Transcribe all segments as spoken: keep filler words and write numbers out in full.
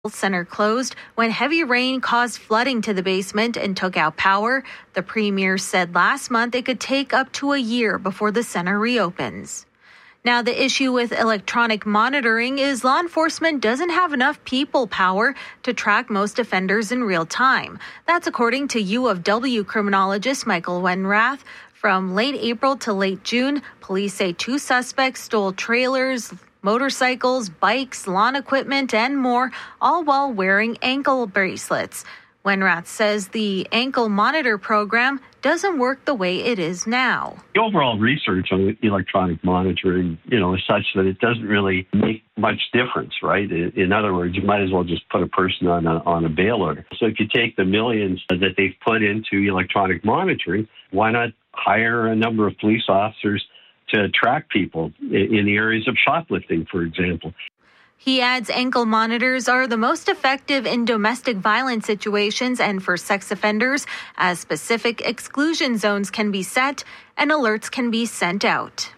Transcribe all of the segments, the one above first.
Center closed when heavy rain caused flooding to the basement and took out power. The premier said last month it could take up to a year before the center reopens. Now, the issue with electronic monitoring is law enforcement doesn't have enough people power to track most offenders in real time. That's according to U of W criminologist Michael Wenrath. From late April to late June, police say two suspects stole trailers, motorcycles, bikes, lawn equipment, and more, all while wearing ankle bracelets. Wenrath says the ankle monitor program doesn't work the way it is now. The overall research on electronic monitoring, you know, is such that it doesn't really make much difference, right? In other words, you might as well just put a person on a, on a bail order. So if you take the millions that they've put into electronic monitoring, why not hire a number of police officers to track people in the areas of shoplifting, for example? He adds ankle monitors are the most effective in domestic violence situations and for sex offenders, as specific exclusion zones can be set and alerts can be sent out.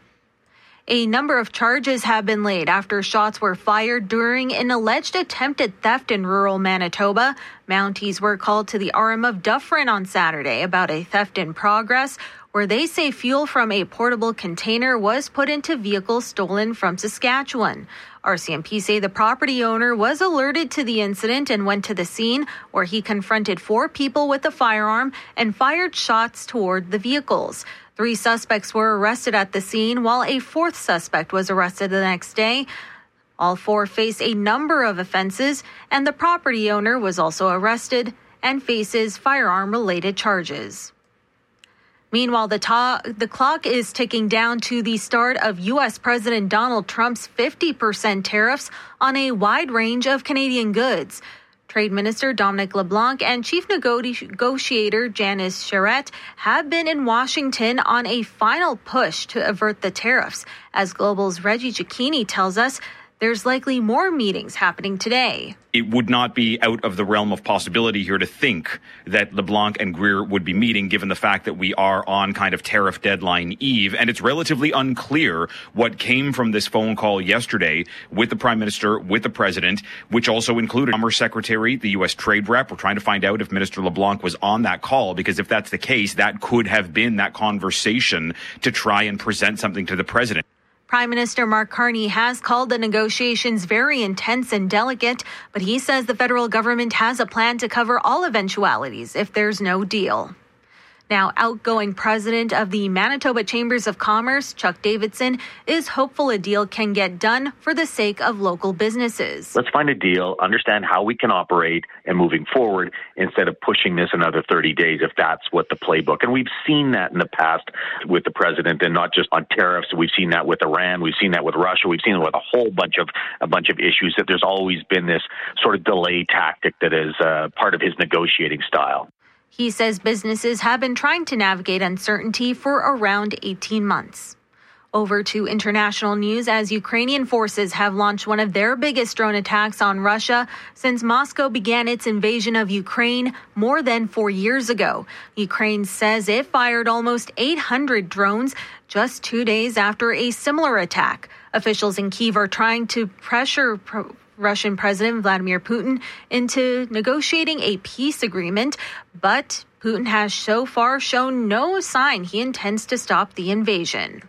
A number of charges have been laid after shots were fired during an alleged attempted theft in rural Manitoba. Mounties were called to the R M of Dufferin on Saturday about a theft in progress, where they say fuel from a portable container was put into vehicles stolen from Saskatchewan. R C M P say the property owner was alerted to the incident and went to the scene, where he confronted four people with a firearm and fired shots toward the vehicles. Three suspects were arrested at the scene, while a fourth suspect was arrested the next day. All four face a number of offenses, and the property owner was also arrested and faces firearm-related charges. Meanwhile, the, ta- the clock is ticking down to the start of U S. President Donald Trump's fifty percent tariffs on a wide range of Canadian goods. Trade Minister Dominic LeBlanc and Chief Negotiator Janice Charette have been in Washington on a final push to avert the tariffs. As Global's Reggie Cicchini tells us, there's likely more meetings happening today. It would not be out of the realm of possibility here to think that LeBlanc and Greer would be meeting, given the fact that we are on kind of tariff deadline eve. And it's relatively unclear what came from this phone call yesterday with the Prime Minister, with the President, which also included Commerce Secretary, the U S Trade Rep. We're trying to find out if Minister LeBlanc was on that call, because if that's the case, that could have been that conversation to try and present something to the President. Prime Minister Mark Carney has called the negotiations very intense and delicate, but he says the federal government has a plan to cover all eventualities if there's no deal. Now, outgoing president of the Manitoba Chambers of Commerce, Chuck Davidson, is hopeful a deal can get done for the sake of local businesses. Let's find a deal, understand how we can operate and moving forward instead of pushing this another thirty days if that's what the playbook. And we've seen that in the past with the president, and not just on tariffs. We've seen that with Iran. We've seen that with Russia. We've seen it with a whole bunch of a bunch of issues, that there's always been this sort of delay tactic that is uh, part of his negotiating style. He says businesses have been trying to navigate uncertainty for around eighteen months. Over to international news, as Ukrainian forces have launched one of their biggest drone attacks on Russia since Moscow began its invasion of Ukraine more than four years ago. Ukraine says it fired almost eight hundred drones just two days after a similar attack. Officials in Kyiv are trying to pressure pro- Russian President Vladimir Putin into negotiating a peace agreement, but Putin has so far shown no sign he intends to stop the invasion.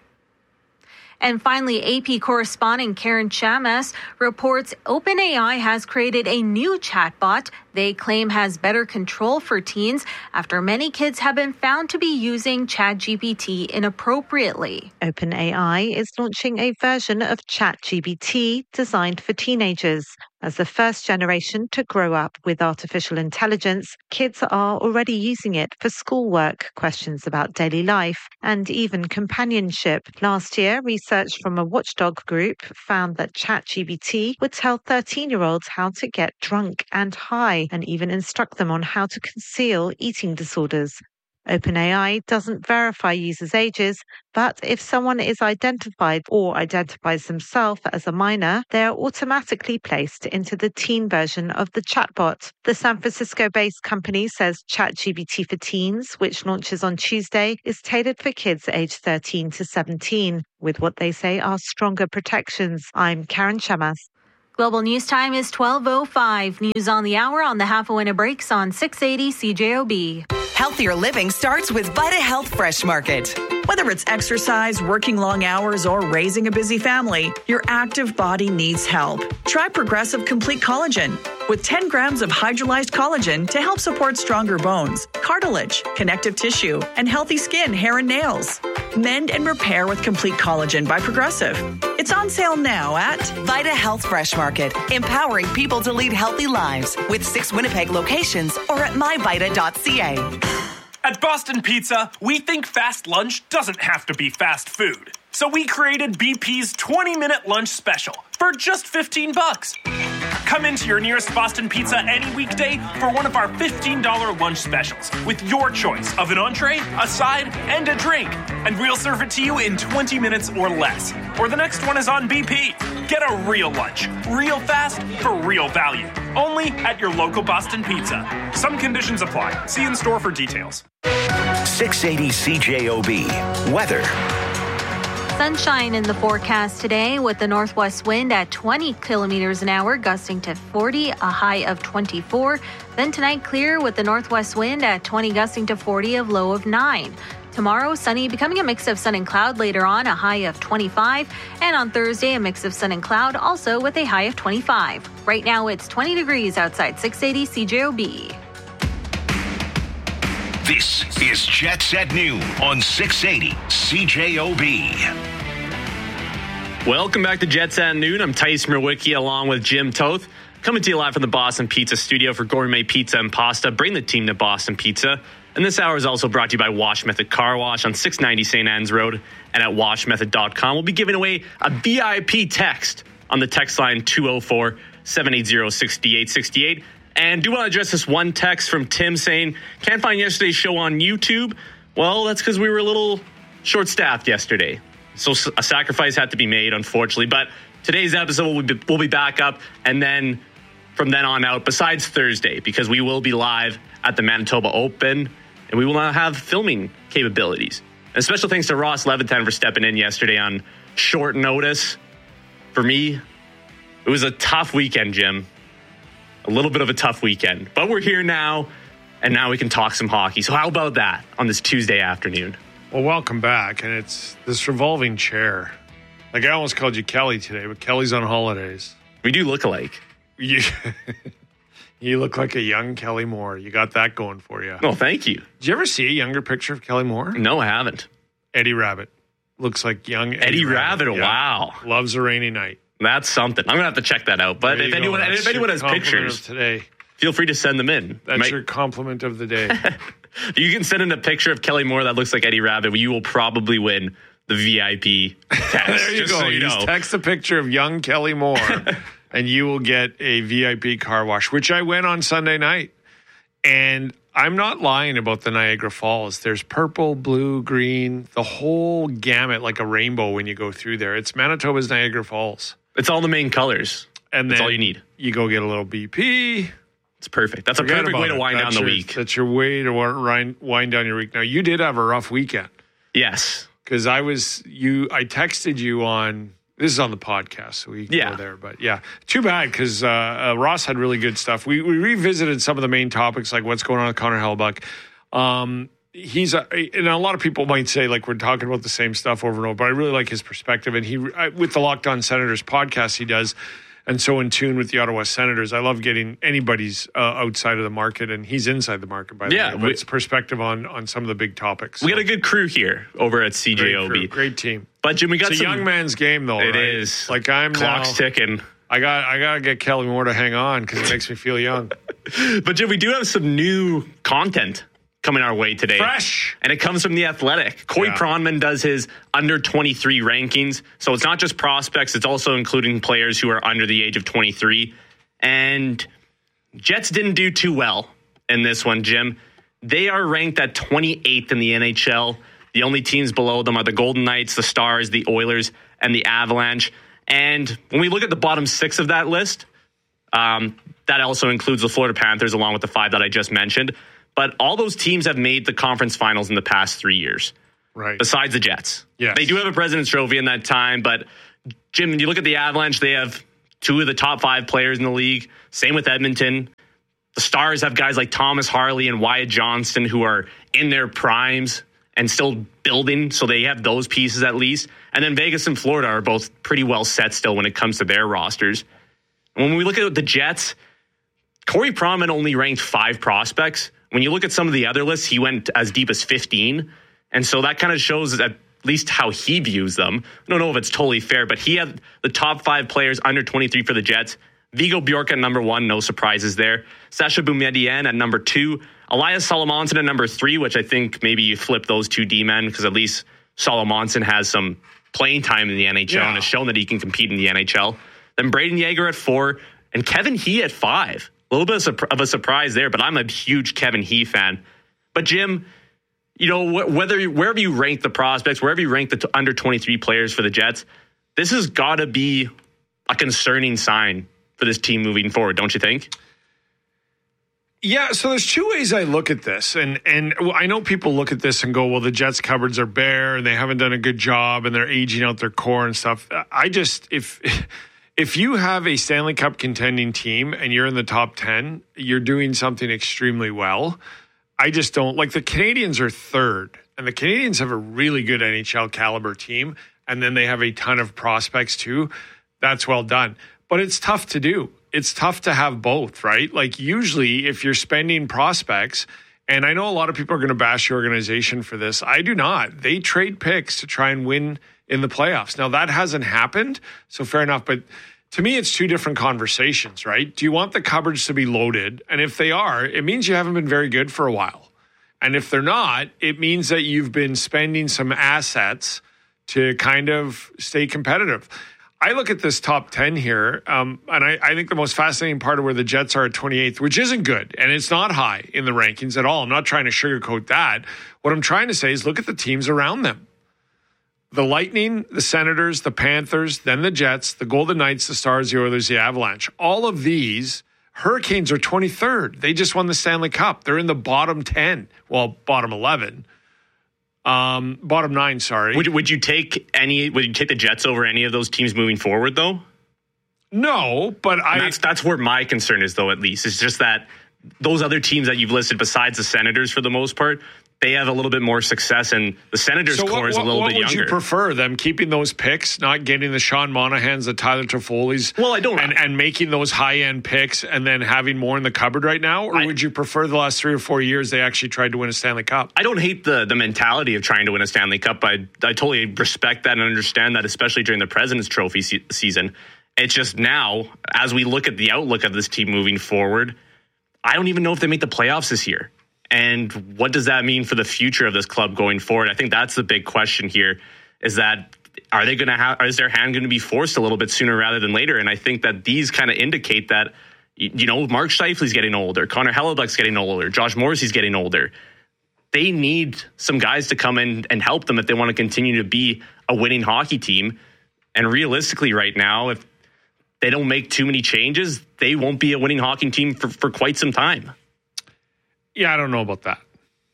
And finally, A P correspondent Karen Chamas reports OpenAI has created a new chatbot they claim has better control for teens after many kids have been found to be using ChatGPT inappropriately. OpenAI is launching a version of ChatGPT designed for teenagers. As the first generation to grow up with artificial intelligence, kids are already using it for schoolwork, questions about daily life, and even companionship. Last year, research from a watchdog group found that ChatGPT would tell thirteen-year-olds how to get drunk and high, and even instruct them on how to conceal eating disorders. OpenAI doesn't verify users' ages, but if someone is identified or identifies themselves as a minor, they are automatically placed into the teen version of the chatbot. The San Francisco-based company says ChatGPT for Teens, which launches on Tuesday, is tailored for kids aged thirteen to seventeen, with what they say are stronger protections. I'm Karen Chamas. Global News Time is twelve oh five. News on the hour on the Half-A-Winna Breaks on six eighty C J O B. Healthier living starts with Vita Health Fresh Market. Whether it's exercise, working long hours, or raising a busy family, your active body needs help. Try Progressive Complete Collagen with ten grams of hydrolyzed collagen to help support stronger bones, cartilage, connective tissue, and healthy skin, hair, and nails. Mend and repair with Complete Collagen by Progressive. It's on sale now at Vita Health Fresh Market, empowering people to lead healthy lives with six Winnipeg locations or at my vita dot c a. At Boston Pizza, we think fast lunch doesn't have to be fast food. So we created B P's twenty-minute lunch special for just fifteen bucks. Come into your nearest Boston Pizza any weekday for one of our fifteen dollars lunch specials with your choice of an entree, a side, and a drink. And we'll serve it to you in twenty minutes or less. Or the next one is on B P. Get a real lunch, real fast, for real value. Only at your local Boston Pizza. Some conditions apply. See in store for details. six eighty C J O B. Weather. Sunshine in the forecast today with the northwest wind at twenty kilometers an hour, gusting to forty, a high of twenty-four. Then tonight, clear with the northwest wind at twenty, gusting to forty, of low of nine. Tomorrow, sunny, becoming a mix of sun and cloud later on, a high of twenty-five. And on Thursday, a mix of sun and cloud, also with a high of twenty-five. Right now, it's twenty degrees outside six eighty C J O B. This is Jets at Noon on six eighty C J O B. Welcome back to Jets at Noon. I'm Tyson Mrowicki along with Jim Toth. Coming to you live from the Boston Pizza studio for gourmet pizza and pasta. Bring the team to Boston Pizza. And this hour is also brought to you by Wash Method Car Wash on six ninety Saint Anne's Road and at wash method dot com. We'll be giving away a V I P text on the text line two oh four, seven eight zero, six eight six eight. And do want to address this one text from Tim saying, can't find yesterday's show on YouTube. Well, that's because we were a little short-staffed yesterday. So a sacrifice had to be made, unfortunately. But today's episode will be, will be back up. And then from then on out, besides Thursday, because we will be live at the Manitoba Open, and we will not have filming capabilities. And special thanks to Ross Levitan for stepping in yesterday on short notice. For me, it was a tough weekend, Jim. A little bit of a tough weekend, but we're here now, and now we can talk some hockey. So how about that on this Tuesday afternoon? Well, welcome back, and it's this revolving chair. Like, I almost called you Kelly today, but Kelly's on holidays. We do look alike. You, you look like a young Kelly Moore. You got that going for you. Oh, thank you. Did you ever see a younger picture of Kelly Moore? No, I haven't. Eddie Rabbit. Looks like young Eddie, Eddie Rabbit. Rabbit. Yeah. Wow. Loves a rainy night. That's something. I'm going to have to check that out. But if anyone, if anyone has pictures, today, feel free to send them in. That's Might, your compliment of the day. You can send in a picture of Kelly Moore that looks like Eddie Rabbit. You will probably win the V I P text. There you just go. So you Just know. text a picture of young Kelly Moore, and you will get a V I P car wash, which I went on Sunday night. And I'm not lying about the Niagara Falls. There's purple, blue, green, the whole gamut, like a rainbow when you go through there. It's Manitoba's Niagara Falls. It's all the main colors. And that's then all you need. You go get a little B P. It's perfect. That's Forget a perfect way to it. wind that's down your, the week. That's your way to wind, wind down your week. Now, you did have a rough weekend. Yes. Because I was, you, I texted you on, this is on the podcast, so we can yeah. go there. But yeah, too bad because uh, uh, Ross had really good stuff. We, we revisited some of the main topics, like what's going on with Connor Hellebuyck. Um, he's, a, and a lot of people might say, like, we're talking about the same stuff over and over, but I really like his perspective. And he, I, with the Locked On Senators podcast he does, and so in tune with the Ottawa Senators, I love getting anybody's uh, outside of the market, and he's inside the market, by the yeah, way. But it's perspective on on some of the big topics. We so. got a good crew here over at C J O B. Great, great team. But Jim, we got it's some, a young man's game, though. It right? is. Like I'm clock's now, ticking. I got I got to get Kelly Moore to hang on because it makes me feel young. But Jim, we do have some new content coming our way today. Fresh. And it comes from The Athletic. Corey yeah. Pronman does his under twenty-three rankings. So it's not just prospects. It's also including players who are under the age of twenty-three. And Jets didn't do too well in this one, Jim. They are ranked at twenty-eighth in the N H L. The only teams below them are the Golden Knights, the Stars, the Oilers, and the Avalanche. And when we look at the bottom six of that list, um, that also includes the Florida Panthers along with the five that I just mentioned. But all those teams have made the conference finals in the past three years. Right. Besides the Jets. Yes. They do have a President's Trophy in that time. But, Jim, when you look at the Avalanche, they have two of the top five players in the league. Same with Edmonton. The Stars have guys like Thomas Harley and Wyatt Johnston who are in their primes and still building, so they have those pieces at least. And then Vegas and Florida are both pretty well set still when it comes to their rosters. And when we look at the Jets, Corey Pronman only ranked five prospects. When you look at some of the other lists, he went as deep as fifteen. And so that kind of shows at least how he views them. I don't know if it's totally fair, but he had the top five players under twenty-three for the Jets. Vigo Bjork at number one, no surprises there. Sacha Boumedienne at number two. Elias Salomonson at number three, which I think maybe you flip those two D-men because at least Salomonson has some playing time in the N H L yeah. and has shown that he can compete in the N H L. Then Braden Yeager at four and Kevin He at five. A little bit of a surprise there, but I'm a huge Kevin He fan. But Jim, you know, whether wherever you rank the prospects, wherever you rank the t- under twenty-three players for the Jets, this has got to be a concerning sign for this team moving forward, don't you think? Yeah, so there's two ways I look at this. And and I know people look at this and go, well, the Jets cupboards are bare and they haven't done a good job and they're aging out their core and stuff. I just, if if you have a Stanley Cup contending team and you're in the top ten, you're doing something extremely well. I just don't, like the Canadians are third and the Canadians have a really good N H L caliber team. And then they have a ton of prospects too. That's well done. But it's tough to do. It's tough to have both, right? Like usually if you're spending prospects, and I know a lot of people are going to bash the organization for this. I do not. They trade picks to try and win in the playoffs. Now that hasn't happened, so fair enough. But to me, it's two different conversations, right? Do you want the cupboards to be loaded? And if they are, it means you haven't been very good for a while. And if they're not, it means that you've been spending some assets to kind of stay competitive. I look at this top ten here, um, and I, I think the most fascinating part of where the Jets are at twenty-eighth, which isn't good, and it's not high in the rankings at all. I'm not trying to sugarcoat that. What I'm trying to say is look at the teams around them. The Lightning, the Senators, the Panthers, then the Jets, the Golden Knights, the Stars, the Oilers, the Avalanche. All of these, Hurricanes are twenty-third. They just won the Stanley Cup. They're in the bottom ten. Well, bottom eleven. Um, bottom nine, sorry. Would, would you take any, would you take the Jets over any of those teams moving forward though? No, but I, that's, that's where my concern is though, at least. It's just that those other teams that you've listed besides the Senators for the most part, they have a little bit more success, and the Senators' so core what, is a little what bit younger. What would you prefer, them keeping those picks, not getting the Sean Monahans, the Tyler Toffoli's, well, I don't, and, and making those high-end picks and then having more in the cupboard right now? Or I, would you prefer the last three or four years they actually tried to win a Stanley Cup? I don't hate the the mentality of trying to win a Stanley Cup. I, I totally respect that and understand that, especially during the President's Trophy se- season. It's just now, as we look at the outlook of this team moving forward, I don't even know if they make the playoffs this year. And what does that mean for the future of this club going forward? I think that's the big question here, is that are they going to have, is their hand going to be forced a little bit sooner rather than later? And I think that these kind of indicate that, you know, Mark Scheifele's getting older, Connor Hellebuyck's getting older, Josh Morrissey's getting older. They need some guys to come in and help them if they want to continue to be a winning hockey team. And realistically right now, if they don't make too many changes, they won't be a winning hockey team for, for quite some time. Yeah, I don't know about that.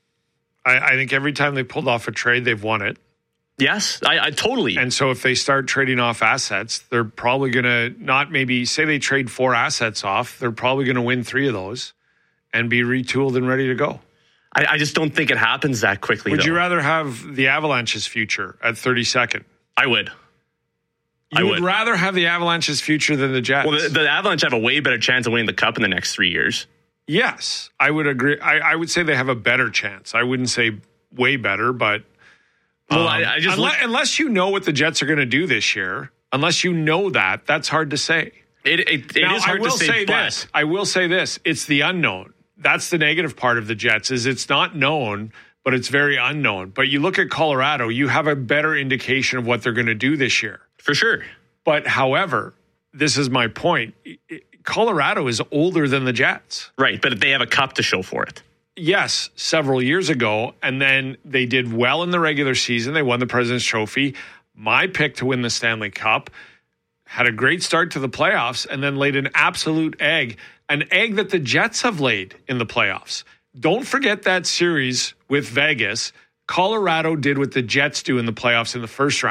I, I think every time they pulled off a trade, they've won it. Yes, I, I totally. And so if they start trading off assets, they're probably going to not maybe say they trade four assets off. They're probably going to win three of those and be retooled and ready to go. I, I just don't think it happens that quickly. Would though. you rather have the Avalanche's future at thirty-second? I would. You I would, would rather have the Avalanche's future than the Jets? Well, the, the Avalanche have a way better chance of winning the Cup in the next three years. Yes, I would agree. I, I would say they have a better chance. I wouldn't say way better, but well, um, I, I just unless, look, unless you know what the Jets are going to do this year, unless you know that, that's hard to say. It, it, it now, is hard I will to say, say but this. I will say this. It's the unknown. That's the negative part of the Jets, is it's not known, but it's very unknown. But you look at Colorado, you have a better indication of what they're going to do this year. For sure. But however, this is my point. Colorado is older than the Jets. Right, but they have a cup to show for it. Yes, several years ago, and then they did well in the regular season. They won the President's Trophy. My pick to win the Stanley Cup, had a great start to the playoffs, and then laid an absolute egg, an egg that the Jets have laid in the playoffs. Don't forget that series with Vegas. Colorado did what the Jets do in the playoffs in the first round.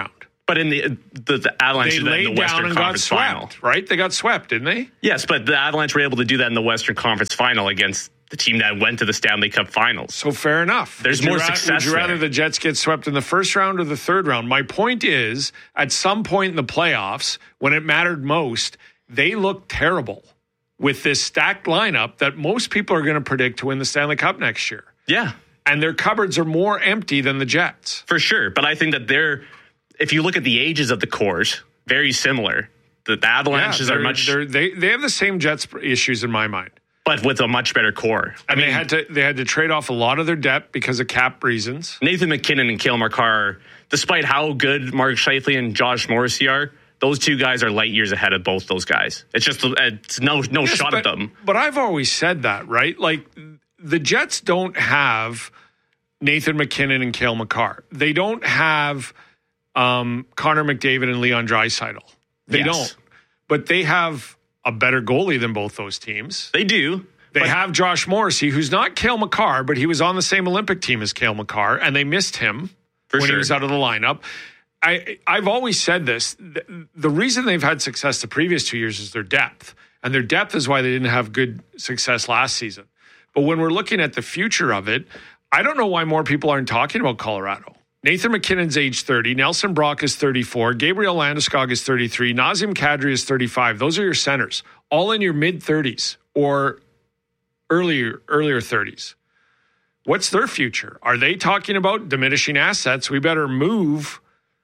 But in the the, the Avalanche they did that laid in the down Western and Conference got Final, swept, right? They got swept, didn't they? Yes, but the Avalanche were able to do that in the Western Conference Final against the team that went to the Stanley Cup Finals. So fair enough. There's would more ra- success. Would you rather there. the Jets get swept in the first round or the third round? My point is, at some point in the playoffs, when it mattered most, they looked terrible with this stacked lineup that most people are going to predict to win the Stanley Cup next year. Yeah. And their cupboards are more empty than the Jets. For sure. But I think that they're, if you look at the ages of the cores, very similar. The, the Avalanches yeah, are much... they they have the same Jets issues in my mind. But with a much better core. I and mean, they had to they had to trade off a lot of their depth because of cap reasons. Nathan McKinnon and Cale Makar, despite how good Mark Scheifele and Josh Morrissey are, those two guys are light years ahead of both those guys. It's just it's no no yes, shot but, at them. But I've always said that, right? Like, the Jets don't have Nathan McKinnon and Cale Makar. They don't have um, Connor McDavid and Leon Draisaitl. They yes. don't. But they have a better goalie than both those teams. They do. They but- have Josh Morrissey, who's not Cale Makar, but he was on the same Olympic team as Cale Makar, and they missed him For when sure. he was out of the lineup. I, I've always said this. The, the reason they've had success the previous two years is their depth. And their depth is why they didn't have good success last season. But when we're looking at the future of it, I don't know why more people aren't talking about Colorado. Nathan McKinnon's age thirty. Nelson Brock is thirty-four. Gabriel Landeskog is thirty-three. Nazem Kadri is thirty-five. Those are your centers, all in your mid-thirties or earlier earlier thirties. What's their future? Are they talking about diminishing assets? We better move...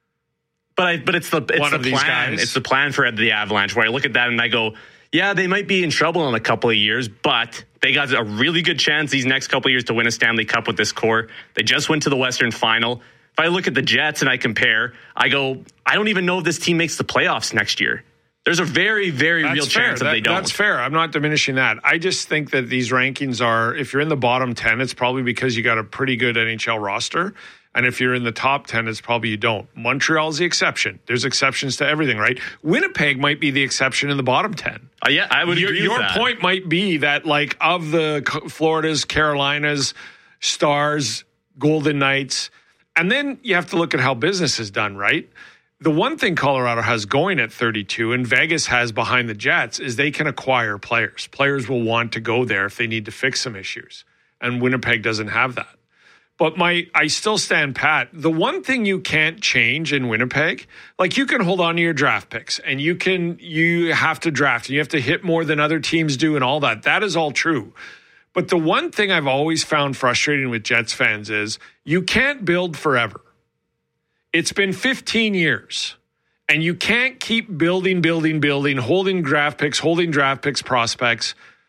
But I, but it's the it's One the of these plan. guys. It's the plan for the Avalanche where I look at that and I go, yeah, they might be in trouble in a couple of years, but they got a really good chance these next couple of years to win a Stanley Cup with this core. They just went to the Western Final. If I look at the Jets and I compare, I go, I don't even know if this team makes the playoffs next year. There's a very, very That's real fair. chance that, that they don't. That's fair. I'm not diminishing that. I just think that these rankings are, if you're in the bottom ten, it's probably because you got a pretty good N H L roster. And if you're in the top ten, it's probably you don't. Montreal's the exception. There's exceptions to everything, right? Winnipeg might be the exception in the bottom ten. Uh, yeah, I would your, agree Your with that. point might be that, like, of the Floridas, Carolinas, Stars, Golden Knights, and then you have to look at how business is done, right? The one thing Colorado has going at thirty-two and Vegas has behind the Jets is they can acquire players. Players will want to go there if they need to fix some issues. And Winnipeg doesn't have that. But my, I still stand pat. The one thing you can't change in Winnipeg, like, you can hold on to your draft picks and you can, you have to draft and you have to hit more than other teams do and all that. That is all true. But the one thing I've always found frustrating with Jets fans is you can't build forever. It's been fifteen years and you can't keep building, building, building, holding draft picks, holding draft picks, prospects.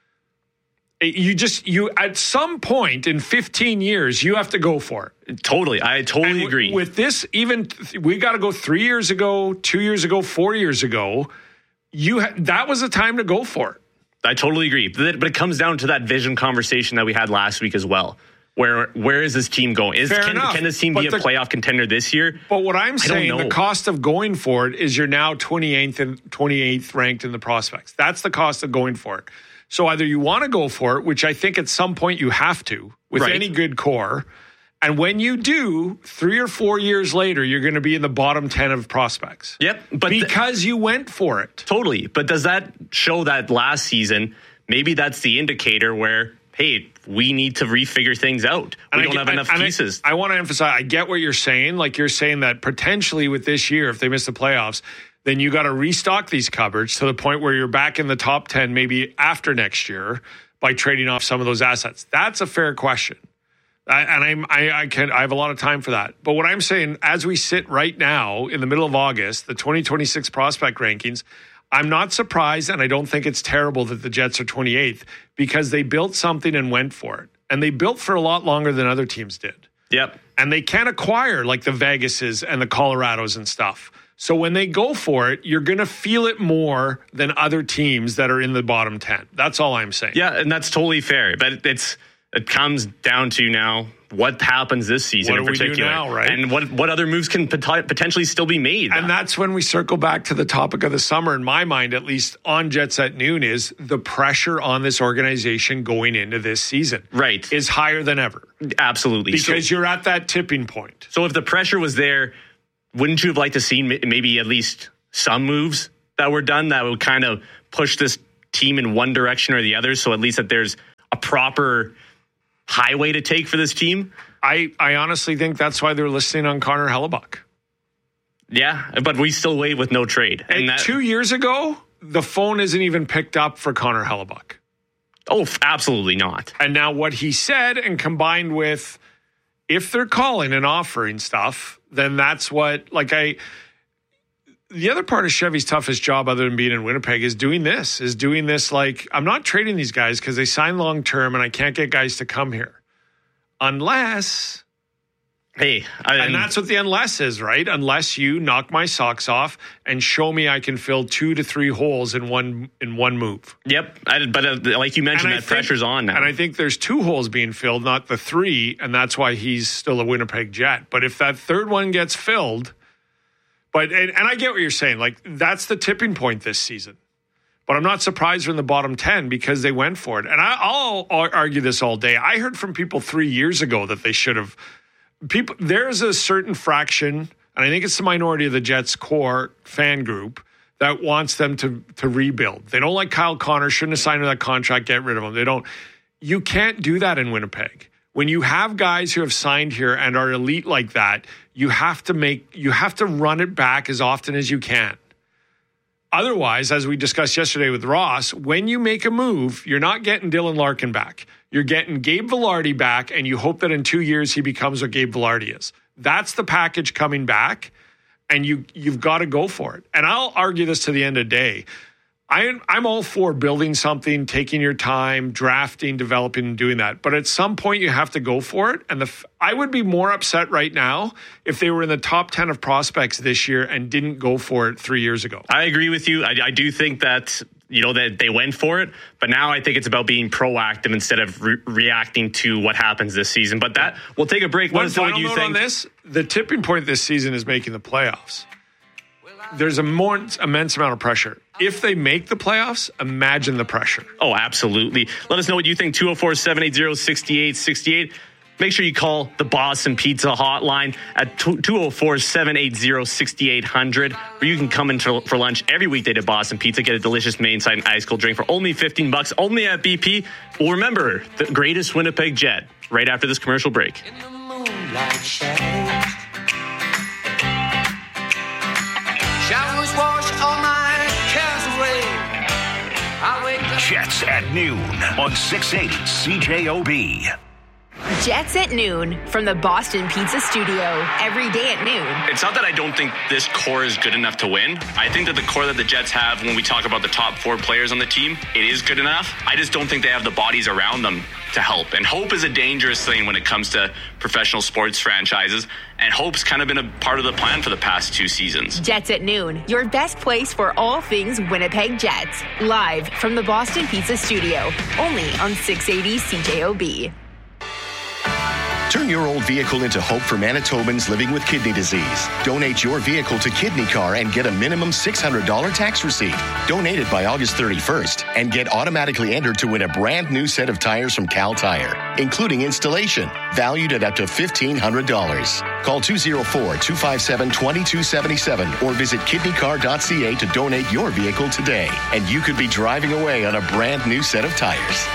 You just, you at some point in fifteen years, you have to go for it. Totally. I totally And agree. With this, even we got to go three years ago, two years ago, four years ago. You ha- that was the time to go for it. I totally agree. But it comes down to that vision conversation that we had last week as well. Where where is this team going? Is, Fair can, enough, can this team but be a the- playoff contender this year? But what I'm I don't saying, the know. cost of going for it is you're now twenty-eighth and twenty-eighth ranked in the prospects. That's the cost of going for it. So either you want to go for it, which I think at some point you have to with Right. any good core. And when you do, three or four years later, you're going to be in the bottom ten of prospects. Yep. But th- because you went for it. Totally. But does that show that last season, maybe that's the indicator where, hey, we need to refigure things out. We And I don't get- have enough and I- pieces. I, want to emphasize, I get what you're saying. Like, you're saying that potentially with this year, if they miss the playoffs, then you got to restock these cupboards to the point where you're back in the top ten, maybe after next year, by trading off some of those assets. That's a fair question. I, and I'm, I, I can, I have a lot of time for that. But what I'm saying, as we sit right now in the middle of August, the twenty twenty-six prospect rankings, I'm not surprised, and I don't think it's terrible that the Jets are twenty-eighth because they built something and went for it. And they built for a lot longer than other teams did. Yep. And they can't acquire like the Vegases and the Colorados and stuff. So when they go for it, you're going to feel it more than other teams that are in the bottom ten. That's all I'm saying. Yeah, and that's totally fair. But it's it comes down to now what happens this season What in do we do particular. now, right? And what what other moves can pot- potentially still be made. And that's when we circle back to the topic of the summer, in my mind, at least on Jets at Noon, is the pressure on this organization going into this season. Right. Is higher than ever. Absolutely. Because so, you're at that tipping point. so if the pressure was there wouldn't you have liked to see maybe at least some moves that were done that would kind of push this team in one direction or the other, so at least that there's a proper highway to take for this team? I, I honestly think that's why they're listening on Connor Hellebuyck. Yeah, but we still wait with no trade. And, and that, two years ago, the phone isn't even picked up for Connor Hellebuyck. Oh, absolutely not. And now what he said, and combined with if they're calling and offering stuff, then that's what, like I... The other part of Chevy's toughest job, other than being in Winnipeg, is doing this, is doing this like, I'm not trading these guys because they sign long-term and I can't get guys to come here. Unless... Hey, I, and that's what the unless is, right? Unless you knock my socks off and show me I can fill two to three holes in one in one move. Yep, I, but uh, like you mentioned, that think, pressure's on now. And I think there's two holes being filled, not the three, and that's why he's still a Winnipeg Jet. But if that third one gets filled, but and, and I get what you're saying, like that's the tipping point this season. But I'm not surprised they're in the bottom ten because they went for it. And I, I'll argue this all day. I heard from people three years ago that they should have. People, there's a certain fraction, and I think it's the minority of the Jets core fan group that wants them to to rebuild. They don't like Kyle Connor, shouldn't have signed that contract, get rid of him. They don't. You can't do that in Winnipeg. When you have guys who have signed here and are elite like that, you have to make you have to run it back as often as you can. Otherwise, as we discussed yesterday with Ross, when you make a move, you're not getting Dylan Larkin back. You're getting Gabe Vilardi back, and you hope that in two years he becomes what Gabe Vilardi is. That's the package coming back, and you, you've got to go for it. And I'll argue this to the end of the day. I, I'm all for building something, taking your time, drafting, developing, and doing that. But at some point, you have to go for it. And the I would be more upset right now if they were in the top ten of prospects this year and didn't go for it three years ago. I agree with you. I, I do think that, you know, that they went for it. But now I think it's about being proactive instead of re- reacting to what happens this season. But that we'll take a break. One Let us know final what you note think. On this, the tipping point this season is making the playoffs. There's a more immense amount of pressure. If they make the playoffs, imagine the pressure. Oh, absolutely. Let us know what you think. two oh four, seven eight zero, six eight six eight. Make sure you call the Boston Pizza hotline at two oh four, seven eight zero, six eight hundred, where you can come in for lunch every weekday to Boston Pizza. Get a delicious main side and ice cold drink for only fifteen bucks, only at B P. Well, remember, the greatest Winnipeg Jet, right after this commercial break. In the moonlight shadows. Showers wash all my cares away. I wake up. Jets at noon on six eighty C J O B. Jets at noon from the Boston Pizza Studio every day at noon. It's not that I don't think this core is good enough to win. I think that the core that the Jets have, when we talk about the top four players on the team, it is good enough. I just don't think they have the bodies around them to help. And hope is a dangerous thing when it comes to professional sports franchises. And hope's kind of been a part of the plan for the past two seasons. Jets at noon, your best place for all things Winnipeg Jets. Live from the Boston Pizza Studio, only on six eighty C J O B. Turn your old vehicle into hope for Manitobans living with kidney disease. Donate your vehicle to Kidney Car and get a minimum six hundred dollars tax receipt. Donate it by August thirty-first and get automatically entered to win a brand new set of tires from Cal Tire, including installation, valued at up to fifteen hundred dollars. Call two oh four, two five seven, two two seven seven or visit kidney car dot c a to donate your vehicle today. And you could be driving away on a brand new set of tires.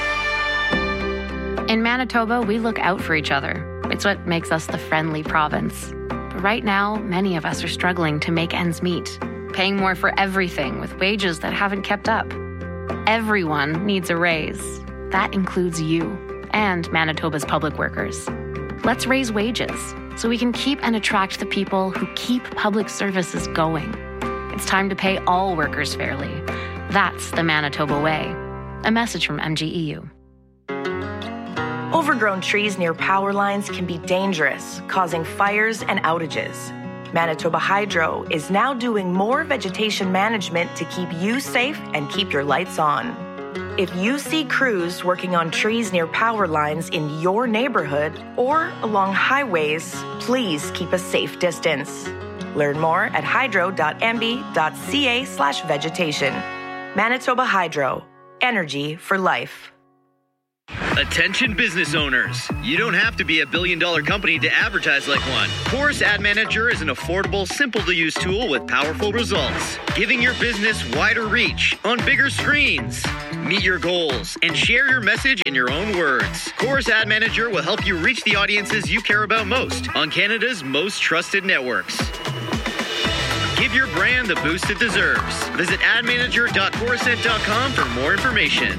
In Manitoba, we look out for each other. It's what makes us the friendly province. But right now, many of us are struggling to make ends meet, paying more for everything with wages that haven't kept up. Everyone needs a raise. That includes you and Manitoba's public workers. Let's raise wages so we can keep and attract the people who keep public services going. It's time to pay all workers fairly. That's the Manitoba way. A message from M G E U. Overgrown trees near power lines can be dangerous, causing fires and outages. Manitoba Hydro is now doing more vegetation management to keep you safe and keep your lights on. If you see crews working on trees near power lines in your neighborhood or along highways, please keep a safe distance. Learn more at hydro dot m b dot c a slash vegetation. Manitoba Hydro. Energy for life. Attention business owners. You don't have to be a billion dollar company to advertise like one. Chorus Ad Manager is an affordable, simple to use tool with powerful results, giving your business wider reach on bigger screens. Meet your goals and share your message in your own words. Chorus Ad Manager will help you reach the audiences you care about most on Canada's most trusted networks. Give your brand the boost it deserves. Visit ad manager dot corusent dot com for more information.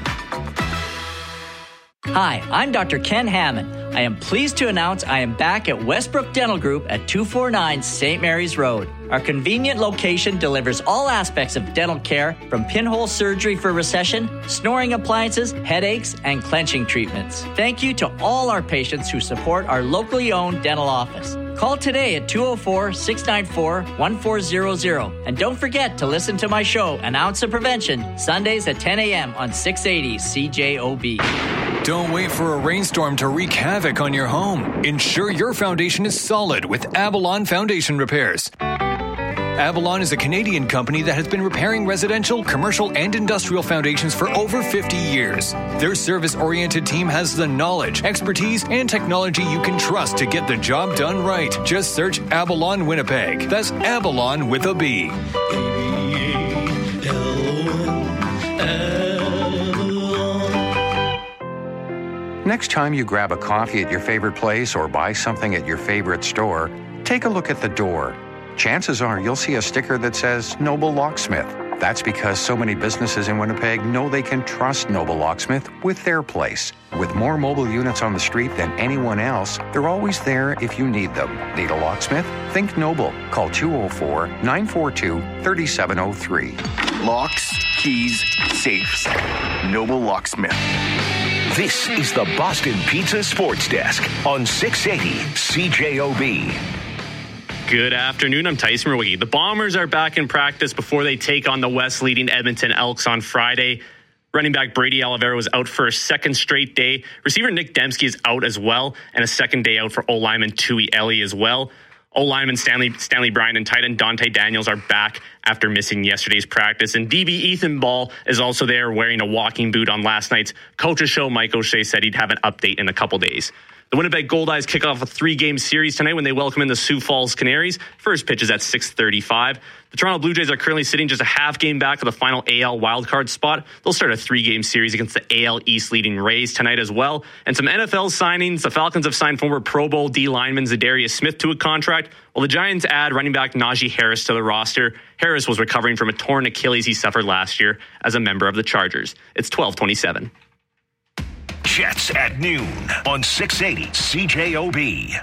Hi, I'm Doctor Ken Hammond. I am pleased to announce I am back at Westbrook Dental Group at two forty-nine Saint Mary's Road. Our convenient location delivers all aspects of dental care, from pinhole surgery for recession, snoring appliances, headaches, and clenching treatments. Thank you to all our patients who support our locally owned dental office. Call today at two oh four, six nine four, one four zero zero. And don't forget to listen to my show, An Ounce of Prevention, Sundays at ten a.m. on six eighty C J O B. Don't wait for a rainstorm to wreak havoc on your home. Ensure your foundation is solid with Avalon Foundation Repairs. Avalon is a Canadian company that has been repairing residential, commercial, and industrial foundations for over fifty years. Their service-oriented team has the knowledge, expertise, and technology you can trust to get the job done right. Just search Avalon Winnipeg. That's Avalon with a B. Next time you grab a coffee at your favorite place or buy something at your favorite store, take a look at the door. Chances are you'll see a sticker that says Noble Locksmith. That's because so many businesses in Winnipeg know they can trust Noble Locksmith with their place. With more mobile units on the street than anyone else, they're always there if you need them. Need a locksmith? Think Noble. Call two oh four, nine four two, three seven oh three. Locks, keys, safes. Noble Locksmith. This is the Boston Pizza Sports Desk on six eighty C J O B. Good afternoon. I'm Tyson Mrwicki. The Bombers are back in practice before they take on the West-leading Edmonton Elks on Friday. Running back Brady Oliveira was out for a second straight day. Receiver Nick Dembski is out as well, and a second day out for O-lineman Tui Eli as well. O-lineman Stanley Stanley Bryan and tight end Dante Daniels are back after missing yesterday's practice. And D B Ethan Ball is also there wearing a walking boot on last night's Coach's Show. Mike O'Shea said he'd have an update in a couple days. The Winnipeg Goldeyes kick off a three-game series tonight when they welcome in the Sioux Falls Canaries. First pitch is at six thirty-five. The Toronto Blue Jays are currently sitting just a half game back of the final A L wildcard spot. They'll start a three-game series against the A L East leading Rays tonight as well. And some N F L signings. The Falcons have signed former Pro Bowl D lineman Zadarius Smith to a contract, while the Giants add running back Najee Harris to the roster. Harris was recovering from a torn Achilles he suffered last year as a member of the Chargers. It's twelve twenty-seven. Jets at noon on six eighty C J O B.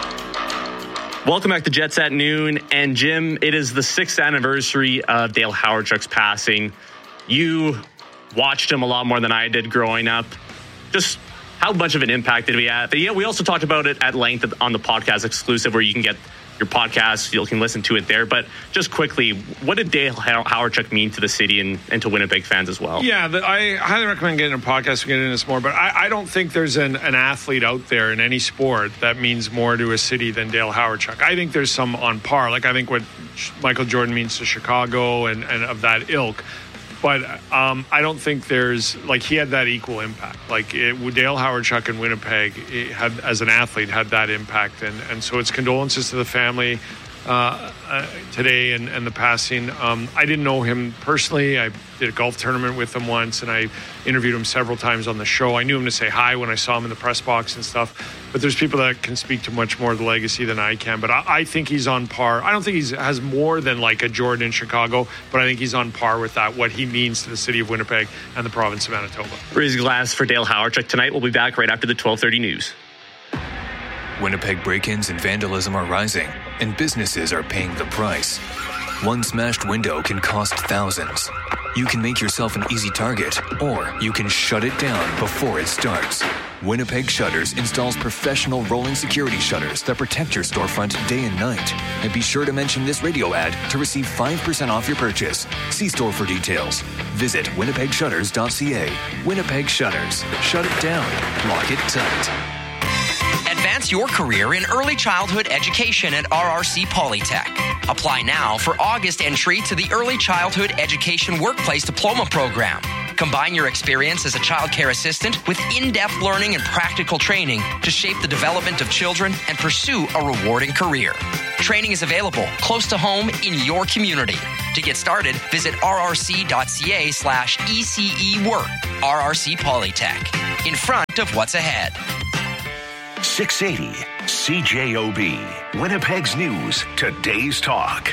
Welcome back to Jets at noon. And Jim, it is the sixth anniversary of Dale Hawerchuk's passing. You watched him a lot more than I did growing up. Just how much of an impact did he have? But yeah, we also talked about it at length on the podcast exclusive, where you can get your podcast, you can listen to it there. But just quickly, what did Dale Hawerchuk mean to the city and, and to Winnipeg fans as well? Yeah, the, I highly recommend getting a podcast to get into this more. But I, I don't think there's an, an athlete out there in any sport that means more to a city than Dale Hawerchuk. I think there's some on par. Like I think what Michael Jordan means to Chicago and, and of that ilk. But um, I don't think there's, like, he had that equal impact. Like, it, Dale Hawerchuk in Winnipeg, had, as an athlete, had that impact. And, and so it's condolences to the family uh, uh, today and, and the passing. Um, I didn't know him personally. I did a golf tournament with him once, and I interviewed him several times on the show. I knew him to say hi when I saw him in the press box and stuff. But there's people that can speak to much more of the legacy than I can. But I, I think he's on par. I don't think he has more than like a Jordan in Chicago, but I think he's on par with that, what he means to the city of Winnipeg and the province of Manitoba. Raise a glass for Dale Hawerchuk tonight. We'll be back right after the twelve thirty news. Winnipeg break-ins and vandalism are rising, and businesses are paying the price. One smashed window can cost thousands. You can make yourself an easy target, or you can shut it down before it starts. Winnipeg Shutters installs professional rolling security shutters that protect your storefront day and night. And be sure to mention this radio ad to receive five percent off your purchase. See store for details. Visit winnipeg shutters dot c a. Winnipeg Shutters. Shut it down. Lock it tight. Advance your career in early childhood education at R R C Polytech. Apply now for August entry to the Early Childhood Education Workplace Diploma Program. Combine your experience as a child care assistant with in-depth learning and practical training to shape the development of children and pursue a rewarding career. Training is available close to home in your community. To get started, visit rrc.ca slash ECE work. R R C Polytech, in front of what's ahead. six eighty C J O B, Winnipeg's News, today's talk.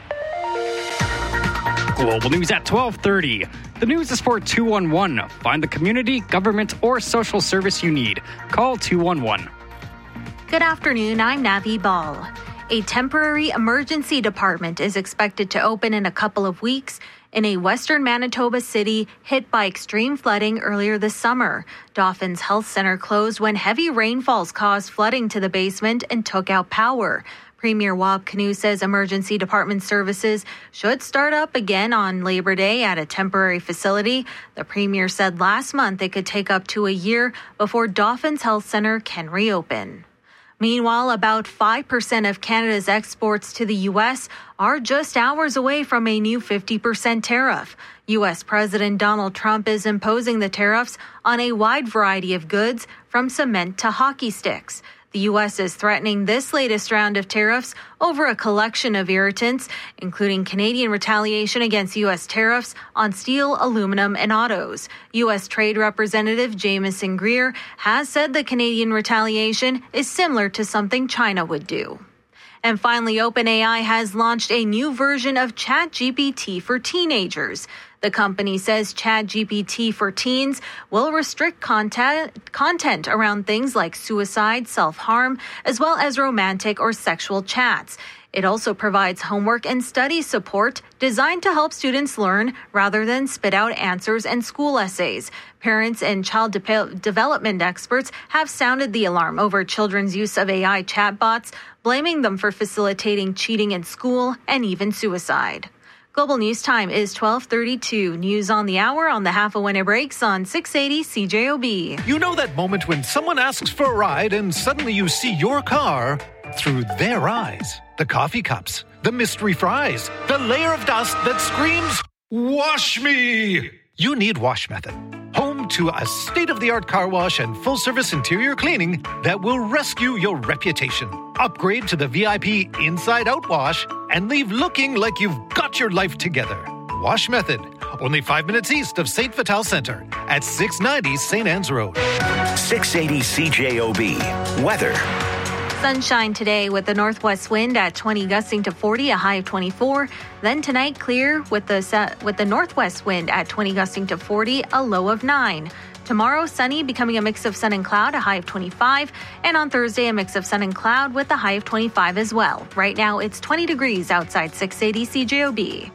Global News at twelve thirty. The news is for two one one. Find the community, government, or social service you need. Call two one one. Good afternoon, I'm Navi Ball. A temporary emergency department is expected to open in a couple of weeks in a western Manitoba city hit by extreme flooding earlier this summer. Dauphin's Health Center closed when heavy rainfalls caused flooding to the basement and took out power. Premier Wab Kinew says emergency department services should start up again on Labor Day at a temporary facility. The Premier said last month it could take up to a year before Dauphin's Health Center can reopen. Meanwhile, about five percent of Canada's exports to the U S are just hours away from a new fifty percent tariff. U S President Donald Trump is imposing the tariffs on a wide variety of goods, from cement to hockey sticks. The U S is threatening this latest round of tariffs over a collection of irritants, including Canadian retaliation against U S tariffs on steel, aluminum, and autos. U S Trade Representative Jamieson Greer has said the Canadian retaliation is similar to something China would do. And finally, OpenAI has launched a new version of ChatGPT for teenagers. The company says ChatGPT for teens will restrict content, content around things like suicide, self-harm, as well as romantic or sexual chats. It also provides homework and study support designed to help students learn rather than spit out answers and school essays. Parents and child de- development experts have sounded the alarm over children's use of A I chatbots, blaming them for facilitating cheating in school and even suicide. Global News Time is twelve thirty-two. News on the hour on the half of when it breaks on six eighty C J O B. You know that moment when someone asks for a ride and suddenly you see your car through their eyes. The coffee cups, the mystery fries, the layer of dust that screams, "Wash me!" You need Wash Method. Home to a state-of-the-art car wash and full-service interior cleaning that will rescue your reputation. Upgrade to the V I P Inside-Out Wash and leave looking like you've got your life together. Wash Method, only five minutes east of Saint Vital Center at six ninety Saint Anne's Road. six eighty C J O B. Weather. Sunshine today with the northwest wind at twenty gusting to forty, a high of twenty-four. Then tonight clear with the with the northwest wind at twenty gusting to forty, a low of nine. Tomorrow sunny, becoming a mix of sun and cloud, a high of twenty-five. And on Thursday, a mix of sun and cloud with a high of twenty-five as well. Right now it's twenty degrees outside six eighty C J O B.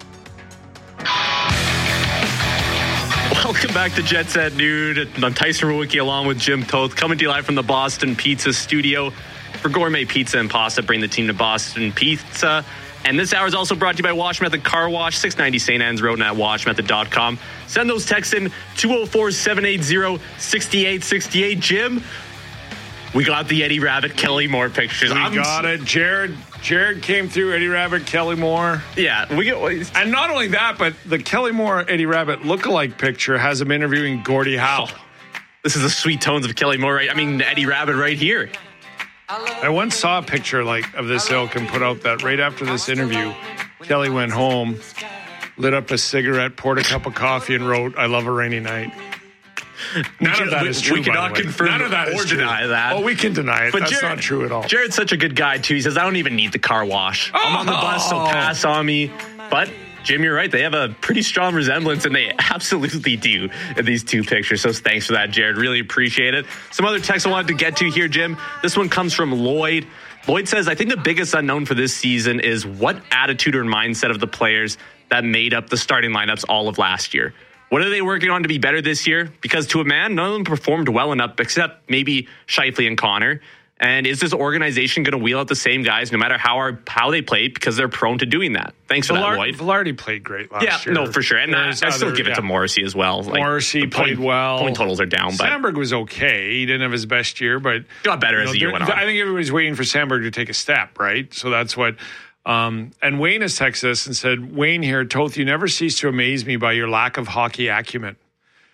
Welcome back to Jets at Noon. I'm Tyson Rowicki along with Jim Toth, coming to you live from the Boston Pizza Studio. For gourmet pizza and pasta, bring the team to Boston Pizza. And this hour is also brought to you by Wash Method Car Wash, six ninety Saint Anne's Road and at wash method dot com. Send those texts in two oh four, seven eight zero, six eight six eight. Jim, we got the Eddie Rabbit, Kelly Moore pictures. We I'm got it. Jared Jared came through, Eddie Rabbit, Kelly Moore. Yeah. we get, And not only that, but the Kelly Moore, Eddie Rabbit lookalike picture has him interviewing Gordie Howe. Oh, this is the sweet tones of Kelly Moore, right? I mean, Eddie Rabbit right here. I once saw a picture like of this ilk and put out that right after this interview, Kelly went home, lit up a cigarette, poured a cup of coffee, and wrote, "I love a rainy night." None can, of that we, is true. We cannot confirm None of that or is true. deny that. Oh, we can deny it. But That's Jared, not true at all. Jared's such a good guy, too. He says, I don't even need the car wash. Oh. I'm on the bus, so pass on me. But Jim, you're right. They have a pretty strong resemblance, and they absolutely do in these two pictures. So thanks for that, Jared. Really appreciate it. Some other texts I wanted to get to here, Jim. This one comes from Lloyd. Lloyd says, I think the biggest unknown for this season is what attitude or mindset of the players that made up the starting lineups all of last year. What are they working on to be better this year? Because to a man, none of them performed well enough, except maybe Scheifele and Connor. And is this organization going to wheel out the same guys no matter how our, how they play, because they're prone to doing that? Thanks for Villar- that, Lloyd. Velarde played great last yeah, year. no, for sure. And I, I still other, give it yeah. to Morrissey as well. Like, Morrissey point, played well. Point totals are down. But Sandberg was okay. He didn't have his best year, but got better you as know, the year went on. I think everybody's waiting for Sandberg to take a step, right? So that's what... Um, and Wayne has texted us and said, Wayne here, Toth, you never cease to amaze me by your lack of hockey acumen.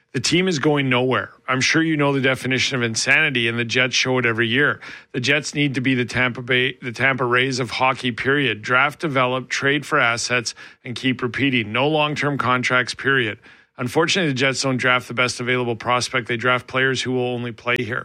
The team is going nowhere. I'm sure you know the definition of insanity, and the Jets show it every year. The Jets need to be the Tampa Bay, the Tampa Rays of hockey, period. Draft, develop, trade for assets, and keep repeating. No long-term contracts, period. Unfortunately, the Jets don't draft the best available prospect. They draft players who will only play here.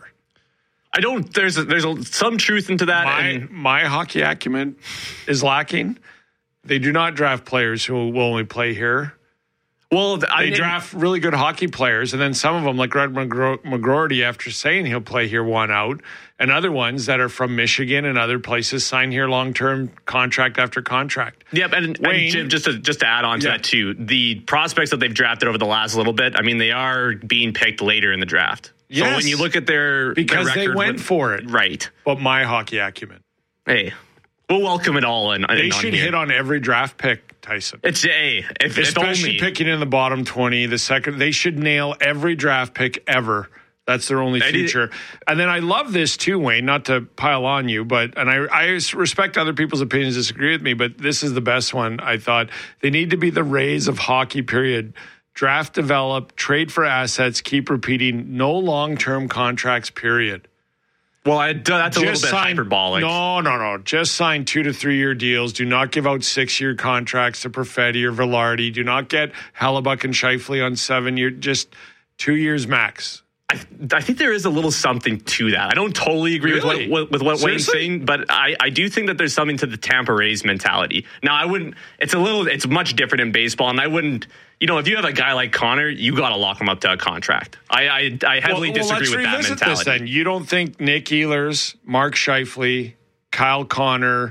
I don't, there's a, there's a, some truth into that. My, and my hockey acumen is lacking. They do not draft players who will only play here. Well, they I, draft really good hockey players, and then some of them, like Red McGroarty, after saying he'll play here, one out, and other ones that are from Michigan and other places sign here long-term contract after contract. Yep, and, Wayne, and Jim, just to just to add on to yeah. that too, the prospects that they've drafted over the last little bit, I mean, they are being picked later in the draft. Yes, so when you look at their because their they record went with, for it, right? But my hockey acumen, hey, we'll welcome it all. In, they in should on hit on every draft pick. Tyson. It's a if, especially if only. picking in the bottom twenty, the second they should nail every draft pick ever. That's their only future. And then I love this too, Wayne, not to pile on you, but and I, I respect other people's opinions, disagree with me, but this is the best one. I thought they need to be the Rays of hockey, period. Draft, develop, trade for assets, keep repeating, no long-term contracts, period. Well, I, that's a Just little bit sign, hyperbolic. No, no, no. Just sign two to three-year deals. Do not give out six-year contracts to Perfetti or Velarde. Do not get Hellebuyck and Scheifele on seven-year. Just two years max. I, I think there is a little something to that. I don't totally agree Really? with what, with what Wayne's Seriously? saying, but I, I do think that there's something to the Tampa Rays mentality. Now, I wouldn't. It's a little. It's much different in baseball, and I wouldn't. You know, if you have a guy like Connor, you got to lock him up to a contract. I I, I heavily well, disagree well, with that let's revisit mentality. this then. You don't think Nick Ehlers, Mark Scheifele, Kyle Connor,